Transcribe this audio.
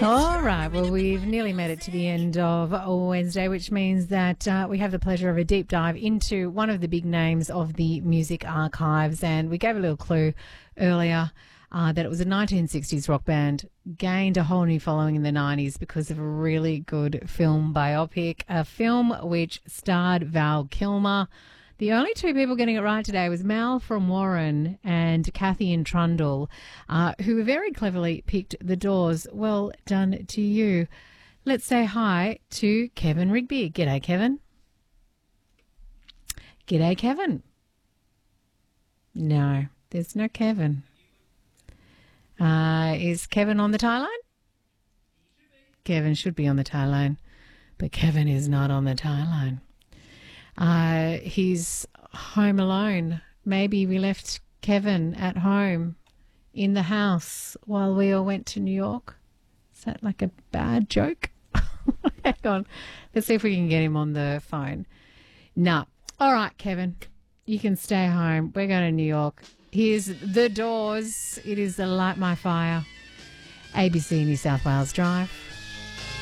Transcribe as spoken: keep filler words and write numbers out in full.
All right, well, we've nearly made it to the end of Wednesday, which means that uh, we have the pleasure of a deep dive into one of the big names of the music archives. And we gave a little clue earlier uh, that it was a nineteen sixties rock band, gained a whole new following in the nineties because of a really good film biopic, a film which starred Val Kilmer. The only two people getting it right today was Mal from Warren and Kathy in Trundle, uh, who very cleverly picked The Doors. Well done to you. Let's say hi to Kevin Rigby. G'day, Kevin. G'day, Kevin. No, there's no Kevin. Uh, is Kevin on the tie line? Kevin should be on the tie line, but Kevin is not on the tie line. Uh, he's home alone. Maybe we left Kevin at home in the house while we all went to New York. Is that like a bad joke? Hang on. Let's see if we can get him on the phone. No. All right, Kevin. You can stay home. We're going to New York. Here's The Doors. It is the Light My Fire. A B C New South Wales Drive.